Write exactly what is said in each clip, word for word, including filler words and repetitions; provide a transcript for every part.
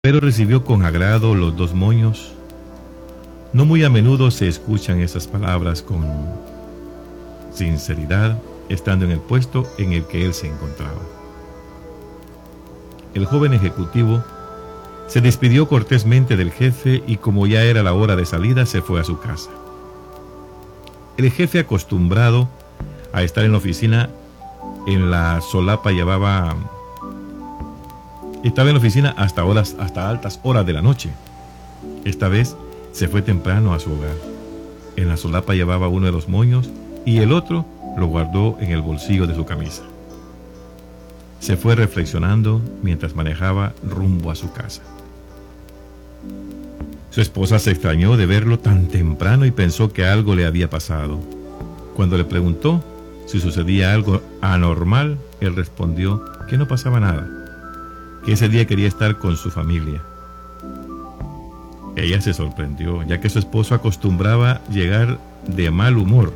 Pero recibió con agrado los dos moños. No muy a menudo se escuchan esas palabras con sinceridad, estando en el puesto en el que él se encontraba. El joven ejecutivo se despidió cortésmente del jefe y, como ya era la hora de salida, se fue a su casa. El jefe, acostumbrado a estar en la oficina, en la solapa llevaba... Estaba en la oficina hasta horas, hasta altas horas de la noche. Esta vez se fue temprano a su hogar. En la solapa llevaba uno de los moños y el otro lo guardó en el bolsillo de su camisa. Se fue reflexionando mientras manejaba rumbo a su casa. Su esposa se extrañó de verlo tan temprano y pensó que algo le había pasado. Cuando le preguntó si sucedía algo anormal, él respondió que no pasaba nada, que ese día quería estar con su familia. Ella se sorprendió, ya que su esposo acostumbraba llegar de mal humor.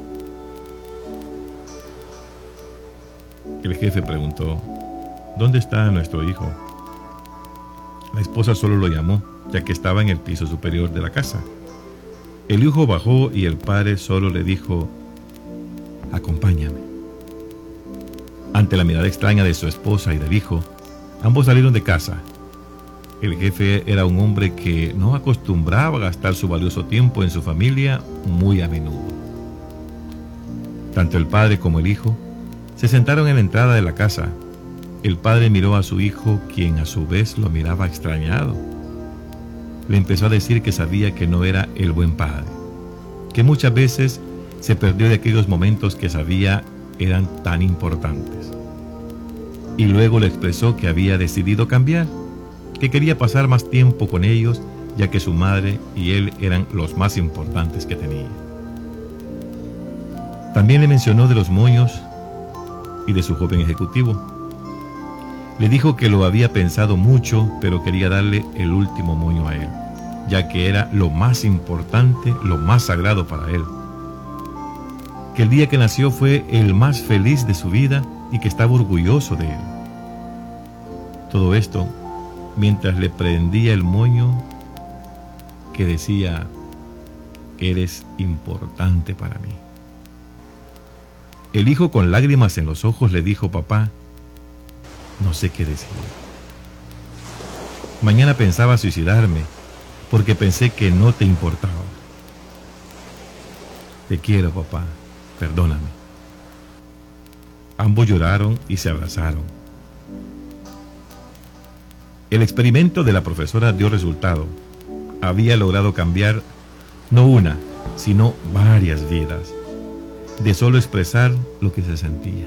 El jefe preguntó: ¿dónde está nuestro hijo? La esposa solo lo llamó, ya que estaba en el piso superior de la casa. El hijo bajó y el padre solo le dijo: acompáñame. Ante la mirada extraña de su esposa y del hijo, ambos salieron de casa. El jefe era un hombre que no acostumbraba a gastar su valioso tiempo en su familia muy a menudo. Tanto el padre como el hijo se sentaron en la entrada de la casa. El padre miró a su hijo, quien a su vez lo miraba extrañado. Le empezó a decir que sabía que no era el buen padre, que muchas veces se perdió de aquellos momentos que sabía eran tan importantes. Y luego le expresó que había decidido cambiar, que quería pasar más tiempo con ellos, ya que su madre y él eran los más importantes que tenía. También le mencionó de los moños y de su joven ejecutivo. Le dijo que lo había pensado mucho, pero quería darle el último moño a él, ya que era lo más importante, lo más sagrado para él. Que el día que nació fue el más feliz de su vida y que estaba orgulloso de él. Todo esto mientras le prendía el moño que decía: eres importante para mí. El hijo, con lágrimas en los ojos, le dijo: papá, no sé qué decir. Mañana pensaba suicidarme porque pensé que no te importaba. Te quiero, papá, perdóname. Ambos lloraron y se abrazaron. El experimento de la profesora dio resultado. Había logrado cambiar no una, sino varias vidas, de solo expresar lo que se sentía.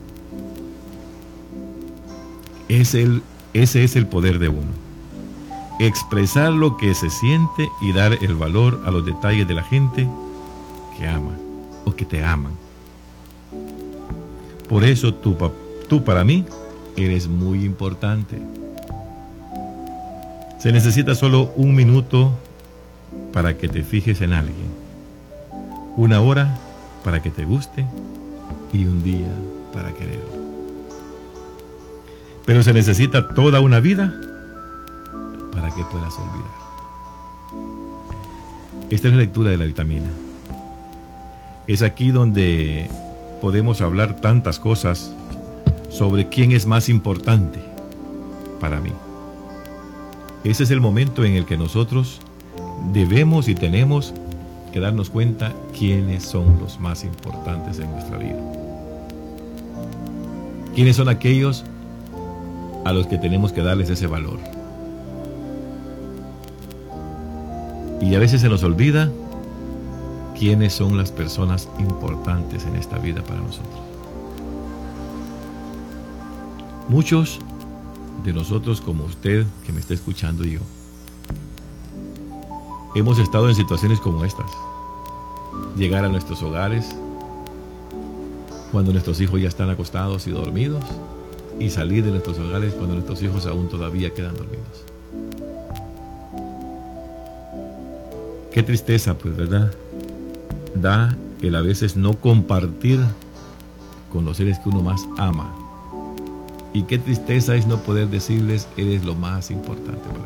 Es el, ese es el poder de uno. Expresar lo que se siente y dar el valor a los detalles de la gente que ama o que te aman. Por eso tú, tú para mí eres muy importante. Se necesita solo un minuto para que te fijes en alguien, una hora para que te guste y un día para quererlo. Pero se necesita toda una vida para que puedas olvidar. Esta es la lectura de la vitamina. Es aquí donde podemos hablar tantas cosas sobre quién es más importante para mí. Ese es el momento en el que nosotros debemos y tenemos que darnos cuenta quiénes son los más importantes en nuestra vida. Quiénes son aquellos a los que tenemos que darles ese valor. Y a veces se nos olvida quiénes son las personas importantes en esta vida para nosotros. Muchos de nosotros, como usted que me está escuchando y yo, hemos estado en situaciones como estas. Llegar a nuestros hogares cuando nuestros hijos ya están acostados y dormidos, y salir de nuestros hogares cuando nuestros hijos aún todavía quedan dormidos. Qué tristeza, pues, ¿verdad? Da el a veces no compartir con los seres que uno más ama Y qué tristeza es no poder decirles, eres lo más importante para mí.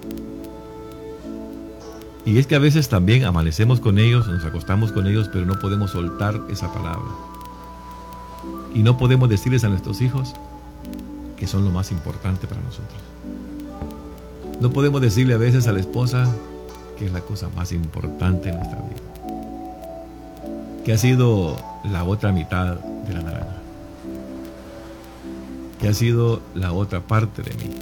Y es que a veces también amanecemos con ellos, nos acostamos con ellos, pero no podemos soltar esa palabra. Y no podemos decirles a nuestros hijos que son lo más importante para nosotros. No podemos decirle a veces a la esposa que es la cosa más importante en nuestra vida, que ha sido la otra mitad de la naranja, que ha sido la otra parte de mí,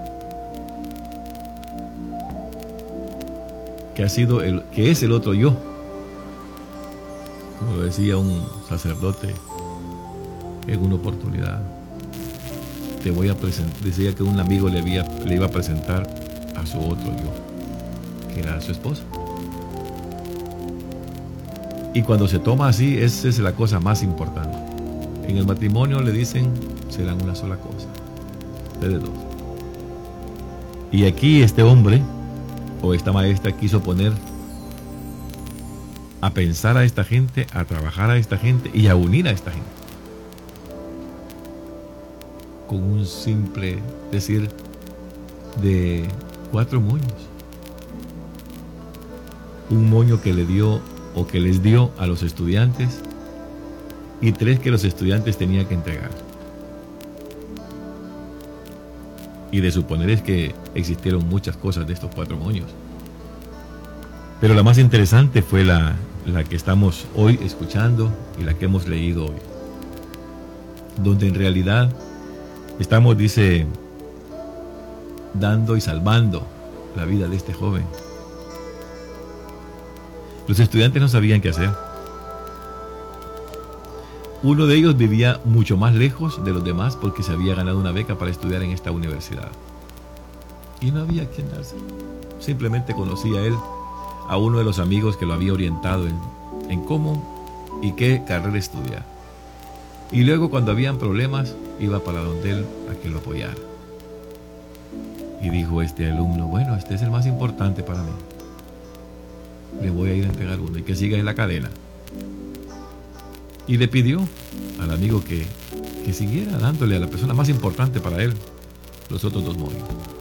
que ha sido el, que es el otro yo, como lo decía un sacerdote en una oportunidad. Te voy a presentar, decía que un amigo le, había, le iba a presentar a su otro yo, que era su esposa. Y cuando se toma así, esa es la cosa más importante. En el matrimonio le dicen, serán una sola cosa, ustedes dos. Y aquí este hombre, o esta maestra, quiso poner a pensar a esta gente, a trabajar a esta gente y a unir a esta gente. Con un simple decir de cuatro moños. Un moño que le dio o que les dio a los estudiantes y tres que los estudiantes tenían que entregar. Y de suponer es que existieron muchas cosas de estos cuatro moños. Pero la más interesante fue la, la que estamos hoy escuchando y la que hemos leído hoy. Donde en realidad estamos, dice, dando y salvando la vida de este joven. Los estudiantes no sabían qué hacer. Uno de ellos vivía mucho más lejos de los demás porque se había ganado una beca para estudiar en esta universidad. Y no había quien darse. Simplemente conocía él a uno de los amigos que lo había orientado en, en cómo y qué carrera estudiar. Y luego, cuando habían problemas, iba para donde él a que lo apoyara. Y dijo este alumno, bueno, este es el más importante para mí. Le voy a ir a entregar uno y que siga en la cadena. Y le pidió al amigo que, que siguiera dándole a la persona más importante para él los otros dos moños.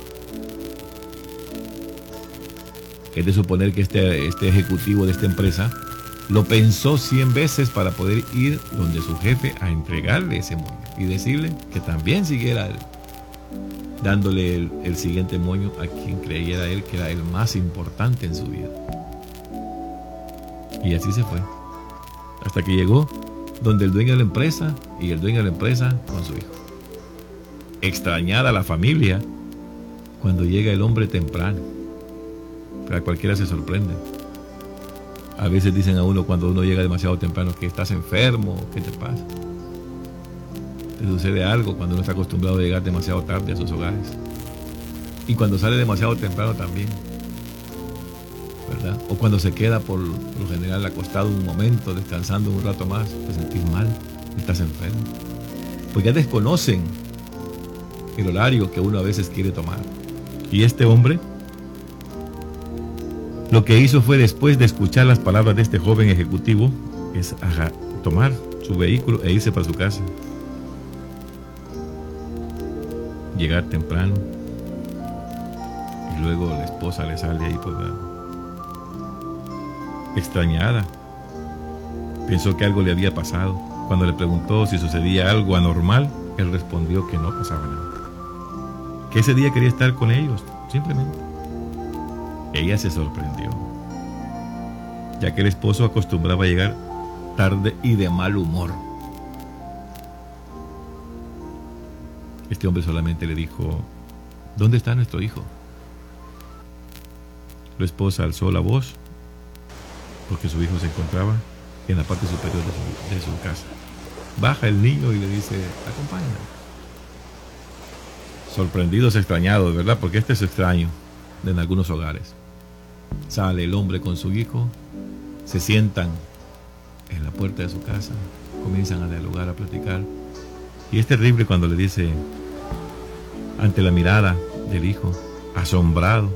Es de suponer que este, este ejecutivo de esta empresa lo pensó cien veces para poder ir donde su jefe a entregarle ese moño y decirle que también siguiera él, dándole el, el siguiente moño a quien creyera él que era el más importante en su vida. Y así se fue, hasta que llegó donde el dueño de la empresa y el dueño de la empresa con su hijo. Extrañada la familia cuando llega el hombre temprano. Pero a cualquiera se sorprende. A veces dicen a uno cuando uno llega demasiado temprano que estás enfermo, ¿qué te pasa? Te sucede algo cuando uno está acostumbrado a llegar demasiado tarde a sus hogares. Y cuando sale demasiado temprano también, ¿verdad? O cuando se queda por lo general acostado un momento, descansando un rato más, te sentís mal, estás enfermo. Porque ya desconocen el horario que uno a veces quiere tomar. Y este hombre lo que hizo fue, después de escuchar las palabras de este joven ejecutivo, es ajá, tomar su vehículo e irse para su casa. Llegar temprano y luego la esposa le sale ahí pues, extrañada. Pensó que algo le había pasado. Cuando le preguntó si sucedía algo anormal, él respondió que no pasaba nada, que ese día quería estar con ellos, simplemente. Ella se sorprendió, ya que el esposo acostumbraba a llegar tarde y de mal humor. Este hombre solamente le dijo, ¿dónde está nuestro hijo? La esposa alzó la voz porque su hijo se encontraba en la parte superior de su, de su casa. Baja el niño y le dice, acompáñame. Sorprendidos, extrañados, ¿verdad? Porque este es extraño en algunos hogares. Sale el hombre con su hijo, se sientan en la puerta de su casa, comienzan a dialogar, a platicar. Y es terrible cuando le dice, ante la mirada del hijo, asombrado.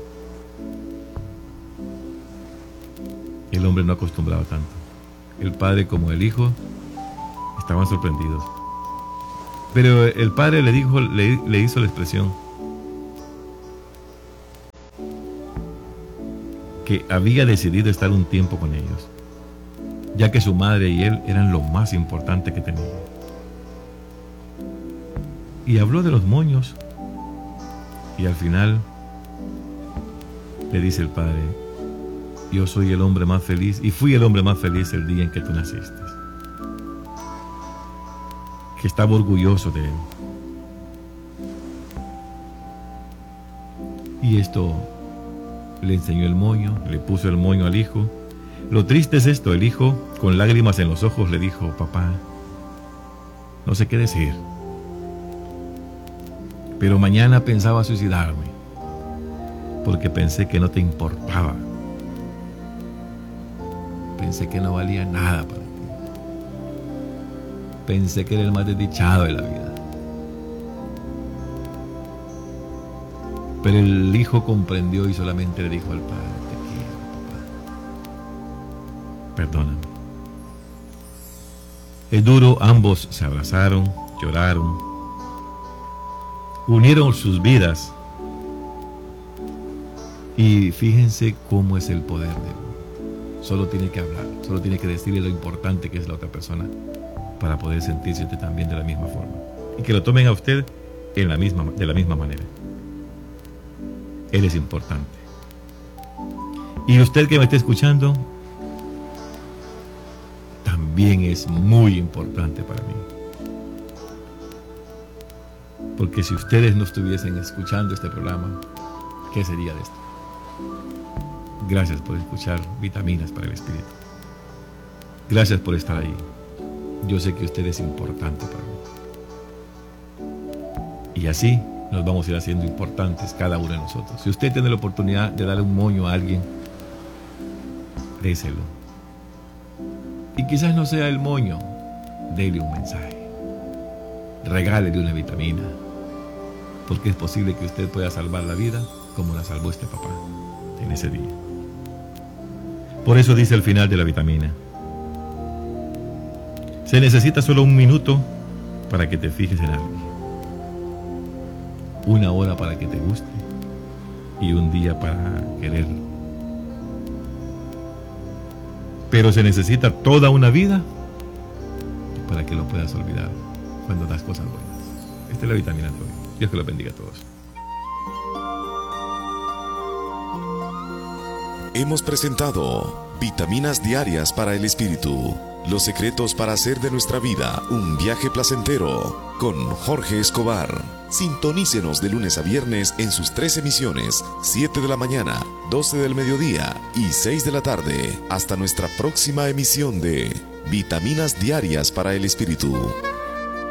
El hombre no acostumbraba tanto. El padre como el hijo estaban sorprendidos. Pero el padre le dijo, le, le hizo la expresión que había decidido estar un tiempo con ellos, ya que su madre y él eran lo más importante que tenía. Y habló de los moños, y al final le dice el padre: yo soy el hombre más feliz, y fui el hombre más feliz el día en que tú naciste. Que estaba orgulloso de él. Y esto le enseñó el moño, le puso el moño al hijo. Lo triste es esto: el hijo, con lágrimas en los ojos, le dijo: papá, no sé qué decir, pero mañana pensaba suicidarme, porque pensé que no te importaba. Pensé que no valía nada para ti. Pensé que era el más desdichado de la vida. Pero el hijo comprendió y solamente le dijo al padre: te quiero, papá. Perdóname. Es duro, ambos se abrazaron, lloraron, unieron sus vidas. Y fíjense cómo es el poder de uno. Solo tiene que hablar, solo tiene que decirle lo importante que es la otra persona, para poder sentirse usted también de la misma forma. Y que lo tomen a usted en la misma, de la misma manera. Él es importante. Y usted que me está escuchando, también es muy importante para mí. Porque si ustedes no estuviesen escuchando este programa, ¿qué sería de esto? Gracias por escuchar Vitaminas para el Espíritu. Gracias por estar ahí. Yo sé que usted es importante para mí. Y así nos vamos a ir haciendo importantes cada uno de nosotros. Si usted tiene la oportunidad de darle un moño a alguien, déselo. Y quizás no sea el moño, déle un mensaje. Regálele una vitamina. Porque es posible que usted pueda salvar la vida como la salvó este papá en ese día. Por eso dice al final de la vitamina: se necesita solo un minuto para que te fijes en alguien, una hora para que te guste y un día para quererlo. Pero se necesita toda una vida para que lo puedas olvidar cuando das cosas buenas. Esta es la vitamina de hoy. Dios que los bendiga a todos. Hemos presentado Vitaminas Diarias para el Espíritu. Los secretos para hacer de nuestra vida un viaje placentero, con Jorge Escobar. Sintonícenos de lunes a viernes en sus tres emisiones: siete de la mañana, doce del mediodía y seis de la tarde. Hasta nuestra próxima emisión de Vitaminas Diarias para el Espíritu.